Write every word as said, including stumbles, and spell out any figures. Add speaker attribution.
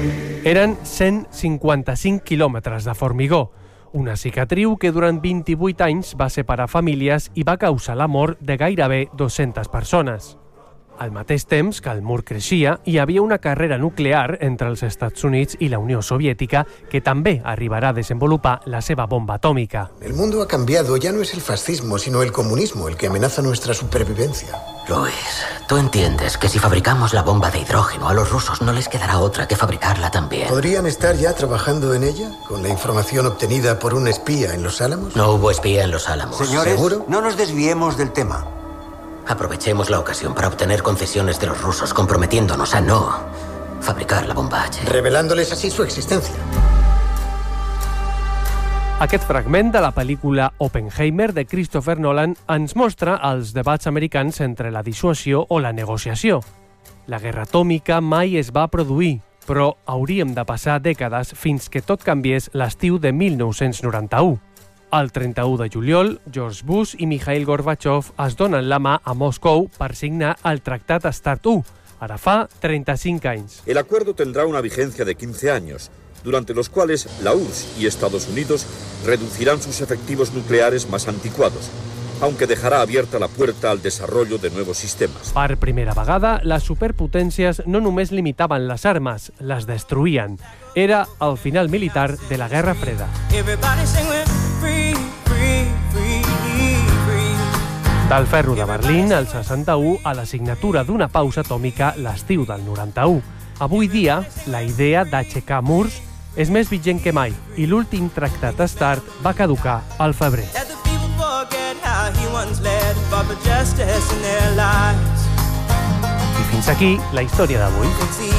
Speaker 1: Eren cent cinquanta-cinc quilòmetres de formigó, una cicatriu que durant vint-i-vuit anys va separar famílies i va causar la mort de gairebé dues-centes persones. Al mateix temps que el mur creixia, hi havia una carrera nuclear entre els Estats Units i la Unió Soviètica que també arribarà a desenvolupar la seva bomba atòmica.
Speaker 2: El mundo ha cambiado, ya no es el fascismo, sino el comunismo el que amenaza nuestra supervivencia.
Speaker 3: Luis, tú entiendes que si fabricamos la bomba de hidrógeno, a los rusos no les quedará otra que fabricarla también.
Speaker 2: ¿Podrían estar ya trabajando en ella, con la información obtenida por un espía en Los Álamos?
Speaker 3: No hubo espía en Los Álamos.
Speaker 4: Señores,
Speaker 2: ¿seguro?
Speaker 4: No nos desviemos del tema.
Speaker 3: Aprovechemos la ocasión para obtener concesiones de los rusos, comprometiéndonos a no fabricar la bomba H.
Speaker 2: Revelándoles así su existencia.
Speaker 1: Aquest fragment de la pel·lícula Oppenheimer de Christopher Nolan ens mostra els debats americans entre la dissuasió o la negociació. La guerra atòmica mai es va produir, però hauríem de passar dècades fins que tot canviés l'estiu de mil nou-cents noranta-u. El trenta-u de juliol, George Bush i Mikhail Gorbachev es donen la mà a Moscou per signar el Tractat START u, ara fa treinta-cinc anys.
Speaker 5: El acuerdo tendrá una vigencia de quince años, durante los cuales la U R S S y Estados Unidos reducirán sus efectivos nucleares más anticuados, aunque dejará abierta la puerta al desarrollo de nuevos sistemas.
Speaker 1: Per primera vegada, les superpotències no només limitaven les armes, les destruïen. Era el final militar de la Guerra Freda. Del ferro de Berlín, al seixanta-u, a la signatura d'una pausa atòmica l'estiu del noranta-u. Avui dia, la idea d'aixecar murs és més vigent que mai i l'últim tractat START va caducar al febrer. I fins aquí la història d'avui.